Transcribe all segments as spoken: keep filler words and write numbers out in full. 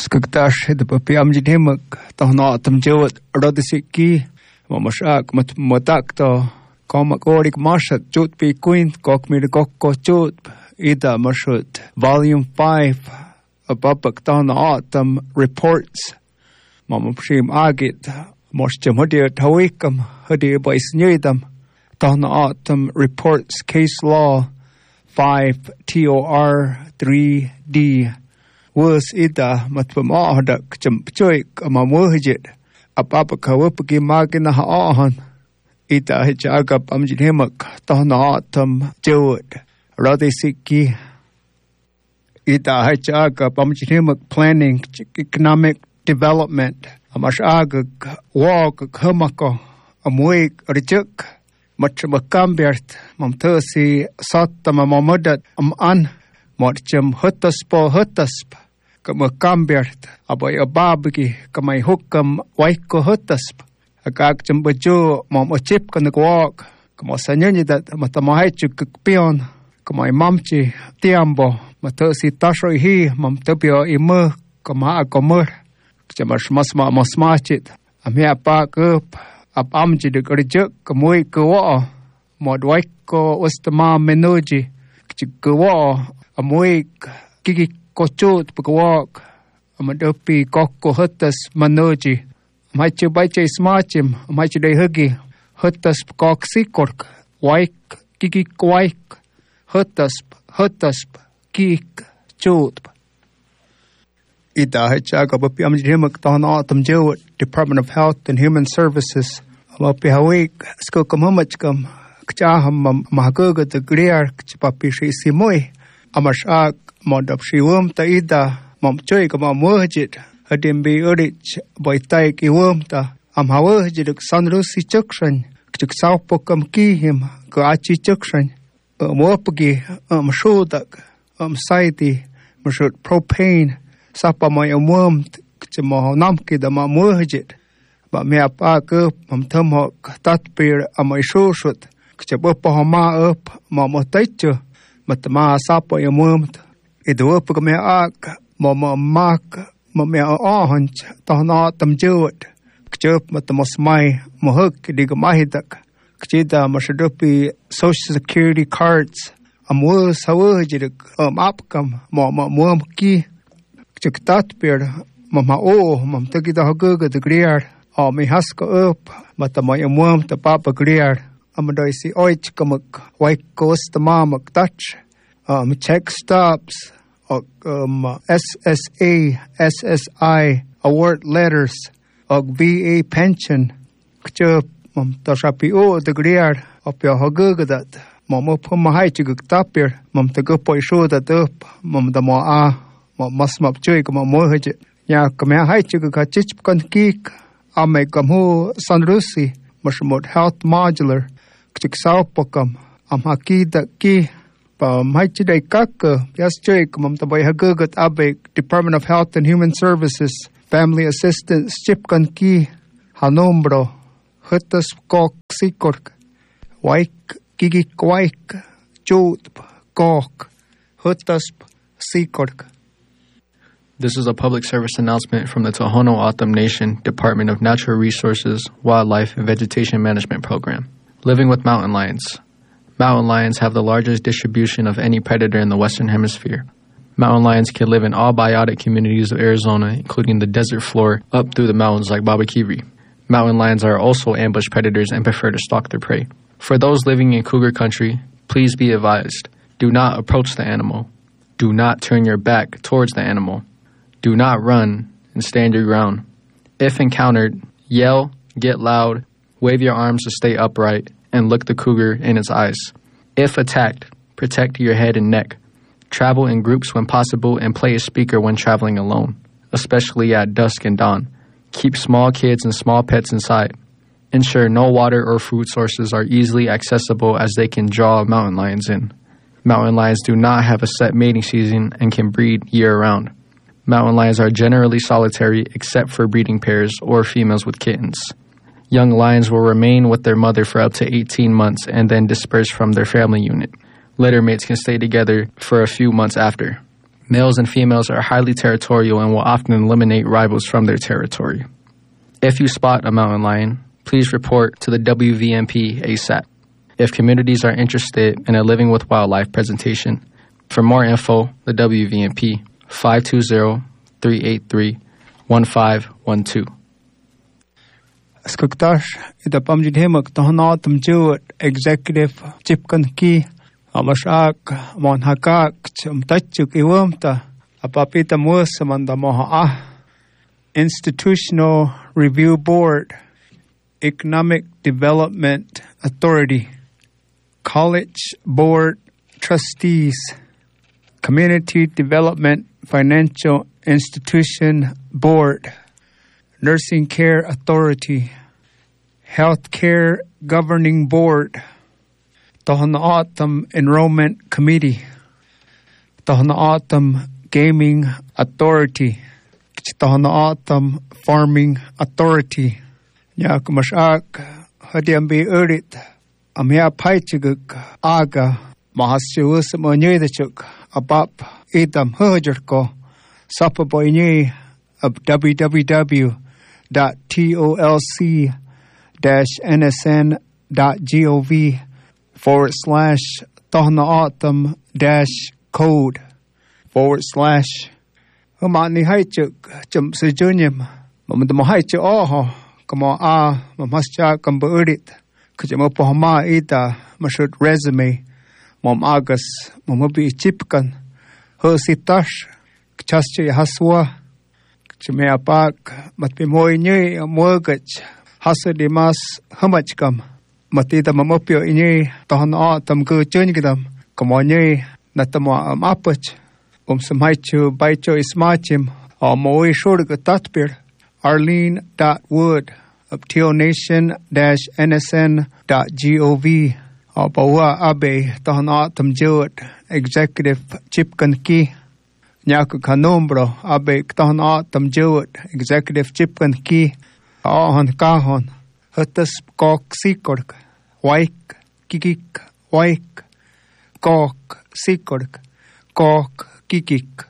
Skugtash the Papiamjid Himak, Tohnatum Jewet, Rodisiki, Mamashak, Motakto, Komakorik Mashat, Jut P. Queen, Kokmi the Kokko Jut, Ida Mashut, Volume five, Ababak Don Autumn Reports, Mamashim Agit, Moshim Hudir Tawikam, Hudir by Snidam, Don Autumn Reports, Case Law five, T O R three D. Was ida matpamahadak champchoik amamwahjit apapakawapaki magina haahan ita hijagap amjidhimak tahnatam jewed radisiki ita hijagap amjidhimak planning economic development amashagag walk hamako amwik rijuk matchamakambert mamtasi satama mamadat am an Marcham hutaspo hutasp, kama kambert, aboy ababiki, kamay hukam waiko hutasp, agagcham bajo, mom ochip kanagwak, kama sanyanidat, matamahichu kukpion, kamay mamchi, tiambo, matasi tashoy hi, mam tupio imu, kama akomur, kchamash masma masmachit, amia pak up, ap amji de garijuk, kamui kuwa, modwaiko ustama menuji, kchikuwa, Amwik, Kiki Kochut, Pukawak, Amadopi, Koko Hutas, Manoji, Machu Bache Smachim, Machu de Huggy, Hutasp, Kok Sikork, Waik, Kiki Kwaik, Hutasp, Hutasp, Kik, Chut. Ida Hichaga, Bapi Amjimak, Don Autumn Jewett, Department of Health and Human Services, Amapi Hawik, Skokam Humachkam, Kchaham, Mahagoga, the Griar, Kchipapi Simoi. Amashak modab shiwum taida mom choy kama muhjit hadim bi urich boy taik iwum ta am hawjit sanrusi chukshan kchuk saupokam kihim gachi chukshan mopgi am shodak am saidi mashut propane sapa moy umum kchmo namki da ma muhjit ba me apa ke mam thamok tatpir am shoshut kchbo pohama up mom taichu Matama sapo yamumd, idwupagame ak, mama mak, mamma ahunch, tahnatam jewet, kchup matamosmai, mohuk digamahidak, kchida mashadupi social security cards, amwus hawujidik, um apkam, mama mumki, kchuktatpir, mama o, mam tagida haguga the griar, or me haska up, matama yamum the papa griar. Amadoisi oich kamuk waikos the mamak touch um check stops um S S A S S I award letters og V A pension kchup um tashapi o the griar op your hagugadat mom up mahai chuguk tapir mom tagupo show that up mom the mo a mom masmap chui kam mo haje ya kamya hai chuguk chich kon kik ame kamhu sanrusi mashmot health modular Chiksawpokam, am Hakida Ki, Pam Hachide Kaka, Yastrik, Mam Taboy Hagugat Abek, Department of Health and Human Services, Family Assistance, Chipkan Ki, Hanombro, Hutas Kok Sikork, Waik, Gigi Kwaik, Jotp, Kok, Hutasp, Sikork. This is a public service announcement from the Tohono O'odham Nation Department of Natural Resources, Wildlife, and Vegetation Management Program. Living with mountain lions. Mountain lions have the largest distribution of any predator in the Western Hemisphere. Mountain lions can live in all biotic communities of Arizona, including the desert floor up through the mountains like Babakiri. Mountain lions are also ambush predators and prefer to stalk their prey. For those living in cougar country, please be advised. Do not approach the animal. Do not turn your back towards the animal. Do not run and stand your ground. If encountered, yell, get loud, wave your arms to stay upright, and look the cougar in its eyes. If attacked, protect your head and neck. Travel in groups when possible and play a speaker when traveling alone, especially at dusk and dawn. Keep small kids and small pets inside. Ensure no water or food sources are easily accessible as they can draw mountain lions in. Mountain lions do not have a set mating season and can breed year-round. Mountain lions are generally solitary except for breeding pairs or females with kittens. Young lions will remain with their mother for up to eighteen months and then disperse from their family unit. Litter mates can stay together for a few months after. Males and females are highly territorial and will often eliminate rivals from their territory. If you spot a mountain lion, please report to the W V M P ASAP. If communities are interested in a Living with Wildlife presentation, for more info, the W V M P, five two zero, three eight three, one five one two. Skuktash, ita pamjidhemak tohanatam juat executive chipkan ki amashak monhakak chumtachuk iwamta apapita musamanda moha Institutional Review Board, Economic Development Authority, College Board Trustees, Community Development Financial Institution Board, Nursing Care Authority, Healthcare Governing Board, Tohono-O'odham Enrollment Committee, Tohono-O'odham Gaming Authority, Tohono-O'odham Farming Authority, Nyakumashak Hadiambi Urit, Amia Paichiguk Aga, Mahashiwus Monyedachuk, Abap Idam Hujerko, Sapaboyne of w w w dot tolc dash n s n dot gov forward slash Tohono-O'odham dash code forward slash Humani Haichuk Jum Sejunim Mamma Haichu Oho Kamo A Mamascha Kamburit Kajamopohama Ida Mashut resume Mom Agus Mamubi Chipkan Hositash Kchaschi Haswa Chimeapak Matpimoy Nye Mortgage Hasadimas Hamachkam Matita Mamopio Inye Tohono-O'odham Go Jungidam Kamonye Natama Amapach Um Samhaichu Baicho Ismachim or Moe Shorga Tatpir Arlene dot Wood of teonation dash n s n dot gov or Bawa Abe Tohono-O'odham Jewett Executive Chipkan Ki Nyaku Kanombro Abe Tohono-O'odham Jewett Executive Chipkan Ki Ahon Kahon Hutas Kok Sikork Waik Kikik Waik Kok Sikork Kok Kikik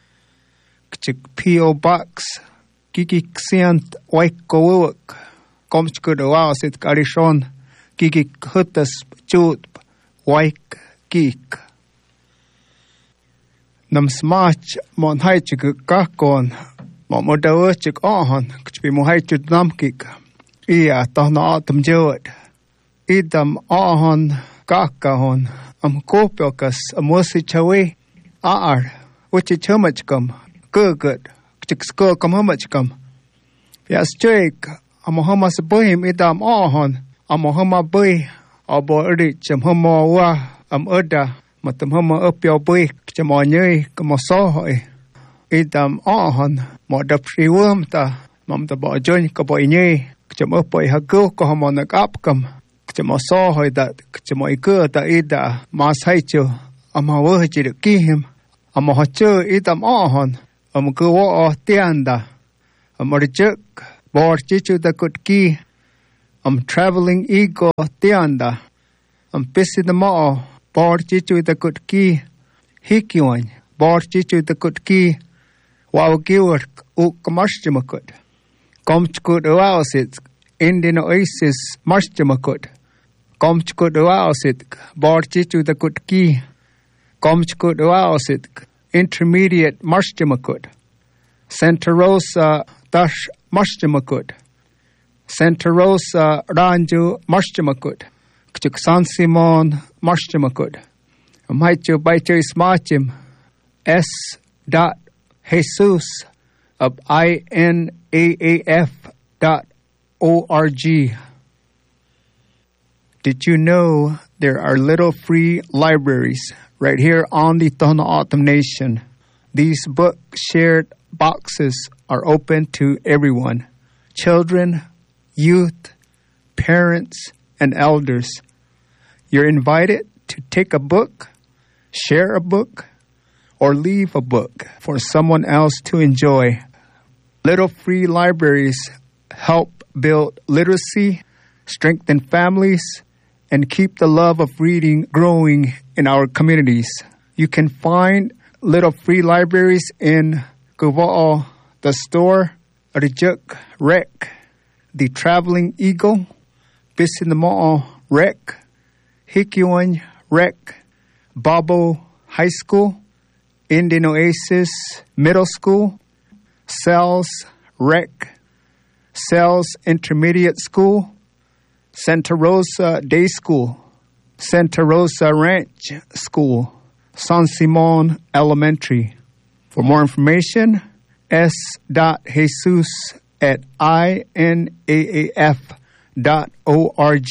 Kchik P O Box Kikik Siant Waik Kowuk Komchkud Wasit Karishon Kikik Hutas Chut Waik Kik Nam Smach Mon Haichik Kakon Momodawachik Ahon Kchpi Mohaichut Namkik Ia Tohono-O'odham Jewett Idam Ahon Kakahon Am Kopiokas Amosi Chawe Aar Wichi Chumachkam Gurgut Kchik Skokam Humachkam Yas Jake Amohama Sabuhim Idam Ahon Amohama Bui Abo Rich Am Huma Wa Am Uda Matam Huma Upyo Bui Kchamonye Kamosohoi Idam Ahon Modapri Wumta Mamta Bo Join Kaboinye Kcham Upoi Hagu Kohamonak Apkam Kchamosohoi that Kchamoiku da Ida Mas Haichu Amawahijir Kihim Amahachu Idam Ahon Amguo Tianda Amorijuk Bor Chichu da Kutki Am Traveling Ego Tianda Am Pisi the Mao Bor Chichu da Kutki Hikiwan Bor Chichu da Kutki Wow Giwork Ukamashtimakut Komchkut Oasit Indian Oasis Marshtimakut Komchkut Oasit Bor Chichu da Kutki Komchkut Oasit Intermediate Marshtimakut Santa Rosa Dash Marshtimakut Santa Rosa Ranju Marshtimakut Kchuk San Simon Marshtimakut Maichu Baichu Ismachim S. Dot Jesus of I N A A F dot O R G. Did you know there are little free libraries right here on the Tohono-O'odham Nation? These book shared boxes are open to everyone, children, youth, parents, and elders. You're invited to take a book, share a book, or leave a book for someone else to enjoy. Little free libraries help build literacy, strengthen families, and keep the love of reading growing in our communities. You can find little free libraries in Guva'o, the store, Rijuk Rec, the Traveling Eagle, Bisinamo'o Rec, Hikiwan Rec, Babo High School, Indian Oasis Middle School, Cells Rec, Cells Intermediate School, Santa Rosa Day School, Santa Rosa Ranch School, San Simon Elementary. For more information, s dot jesus at i n a a f dot org.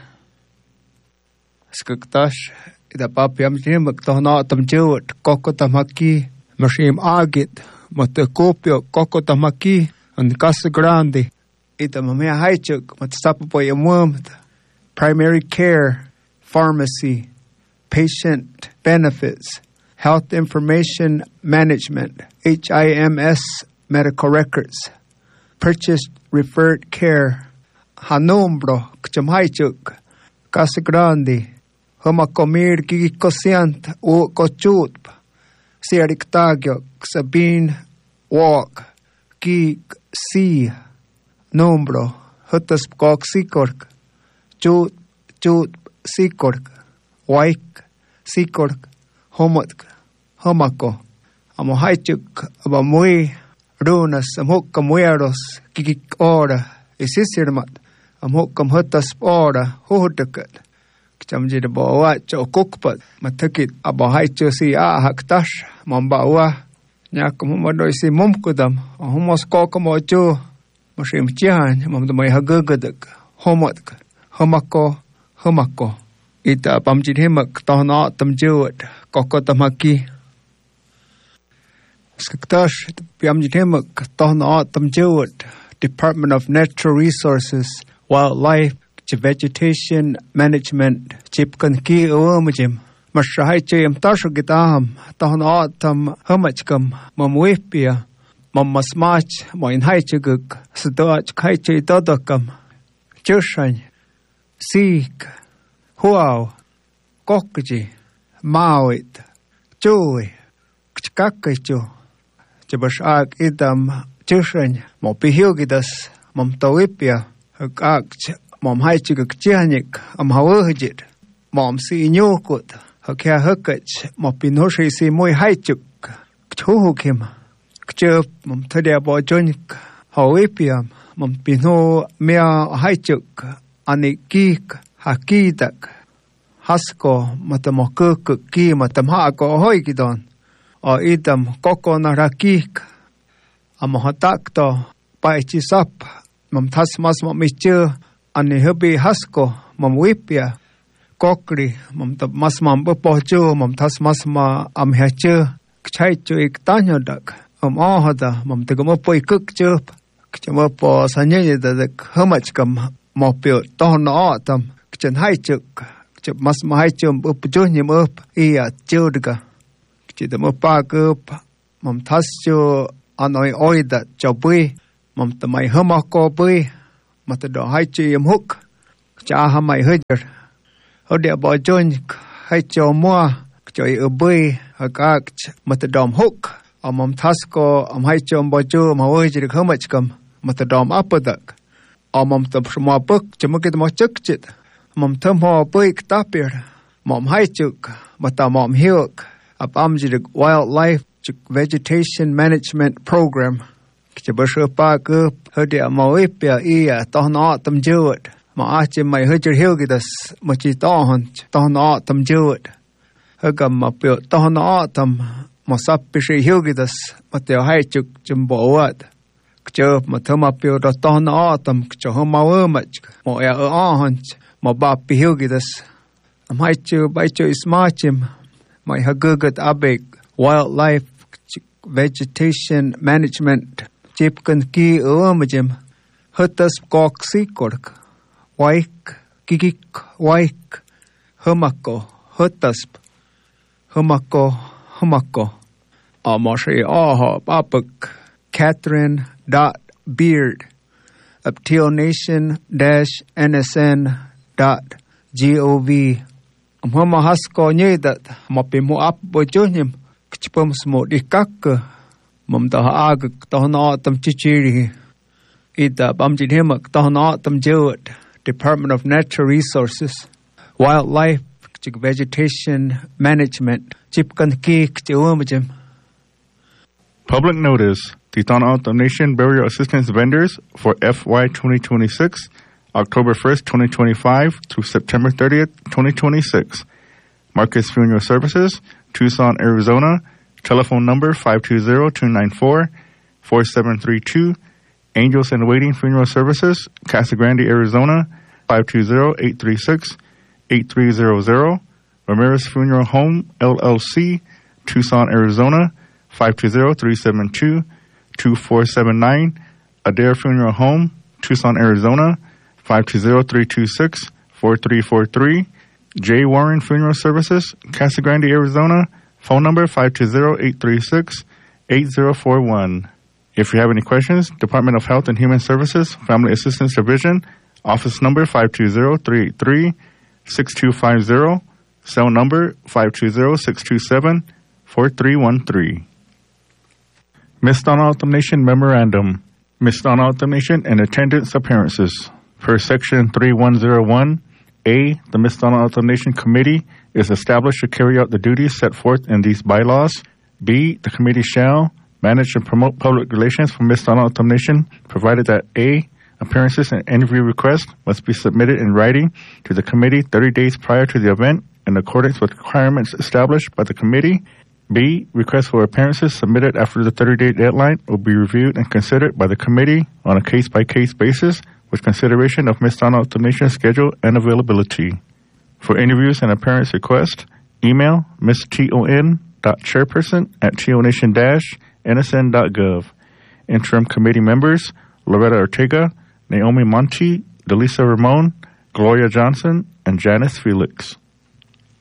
Skaktash ida papiam jim tohna tam jewt kokotamaki mashim agit matakopio kokotamaki and Casa Grande ida mamea haichuk matsapapoy amwam primary care, pharmacy, patient benefits, health information management, H I M S medical records, purchased referred care, Hanombro, Kchamhaichuk, Casa Grande, Homakomir Gigikosiant, O Kochut, Siariktagyo, Sabine, Walk, Gig, Si, Nombro, Huttaspgok Sikork, Jut, Jut, Sikork, Waik, Sikork, Homotk, Homako, Amohaichuk, Abamui, Runas, Amhokamueros, Gigik Ora, Isisirmat, Amhokam Huttasp Ora, Hohudukat, Kchamjid Boat, Okukpat, Matukit, Abahaichu Si Ahaktash, Mambawa, Nyakumadoisi Mumkudam, Homos Kokamoju, Moshim Chihan, Mamdamai Hagugadak, Homotk, Homako, Homako. Ita pamjid himak tahna tam jewat kokotamaki. Skaktash pamjid himak tahna tam jewat Department of Natural Resources, Wildlife, Vegetation Management, Chipkan ki uwamajim. Mashahaiche yam tasho gitaham tahna tam hamachkam mamwipia mammasmach moinhaicheguk sadach kaiche dodokam. Chushany, Seek, Huau, Kokji, Mauit, Chui, Kchakakichu, Jabashak idam, Chushan, Mopihugidas, Momtawipia, Hakach, Mom Haichik Chianik, Am Hawajit, Mom Si Nyokut, Hakia Hukach, Mopinoshi Si Mui Haichuk, Kchuhukim, Kchup, Mom Tadia Bojonik, Hawipiam, Mom Pino Mea Haichuk, Anikik, Hakidak, Hasko, Matamokuk, Ki, Matamhako, Hoigidon, or Idam, Koko Narakik, Amohatakto, Paichisap, Mam Tasmas Mamichu, Anihubi Hasko, Mam Wipia, Kokri, Mam Masmam Bupoju, Mam Tasmasma Amhachu, Kchaichu Iktanyodak, Um Ohada, Mam Tegamopo Cookchup, Kchamapo Sanyada, the Humachkam, Mopio, Ton Autumn. Kchen Haichuk, Chip Masma Haichum up Junium up, Ea Judga, Chidamupak up, Mom Tasjo, Anoi Oida, Jobui, Mom to my Humako Bui, Matado Haichum Hook, Chaha my Hudger, Hodia Bojoin, Haicho Moa, Joy Ubui, Hagak, Matadom Hook, or Mom Tasco, Am Haichum Bojo, Mawajik Humachcum, Matadom Apadak, or Mom to Shma Book, Jamukit Mochukchit. Mom Tumho Buik Tapir, Mom Haichuk, Mata Mom Hiuk, Abamjid Wildlife Vegetation Management Program. Kichabusha Park up, Hudia Moipia, Ea, Ton Autumn Jewett, Maachi, my Hudger Hilgidas, Machitohon, Ton Autumn Jewett, Hugam Mapil, Ton Autumn, Mosapishi Hilgidas, Mateo Haichuk, Jumboat. Kchup, Matumapil, Ton Autumn, Kchahoma Womach, Moya Ahonch. Ma bapi hilgidas. Am haichu baichu ismachim. My hagugat abeg. Wildlife Vegetation Management. Chipkan ki uamajim. Hutas gok sikork. Waik, gigik, waik. Humako, hutasp. Humako, humako. Amashi aha babak. Catherine dot Beard. Uptilnation dash N S N. Dot gov. Mama hasko nyedat mapimu ap bojonim chpum smo di kak mum ta ag ta na tam chichiri ita bam jin hemak ta na tam jewt Department of Natural Resources Wildlife Vegetation Management chip kan ki chewum. Public notice. The Tohono O'odham Nation Burial Assistance Vendors for F Y twenty twenty-six, October first, twenty twenty-five through September thirtieth, twenty twenty-six. Marcus Funeral Services, Tucson, Arizona. Telephone number five two zero, two nine four, four seven three two. Angels in Waiting Funeral Services, Casa Grande, Arizona. five two zero, eight three six, eight three zero zero. Ramirez Funeral Home, L L C, Tucson, Arizona. five two zero, three seven two, two four seven nine. Adair Funeral Home, Tucson, Arizona. five two zero, three two six, four three four three. J. Warren Funeral Services, Casa Grande, Arizona. Phone number five two zero, eight three six, eight zero four one. If you have any questions, Department of Health and Human Services, Family Assistance Division, office number five two zero, three eight three, six two five zero. Cell number five two zero, six two seven, four three one three. Miss Tohono O'odham Nation Memorandum. Miss Tohono O'odham Nation and attendance appearances. Per Section thirty-one oh one A, the Miss Tohono O'odham Nation Committee is established to carry out the duties set forth in these bylaws. B, the committee shall manage and promote public relations for Miss Tohono O'odham Nation, provided that A, appearances and interview requests must be submitted in writing to the committee thirty days prior to the event in accordance with requirements established by the committee. B, requests for appearances submitted after the thirty-day deadline will be reviewed and considered by the committee on a case-by-case basis with consideration of Miss Tohono O'odham Nation's schedule and availability. For interviews and appearance requests, email miss ton dot chairperson at tonation dash n s n dot gov. Interim committee members, Loretta Ortega, Naomi Monti, Delisa Ramon, Gloria Johnson, and Janice Felix.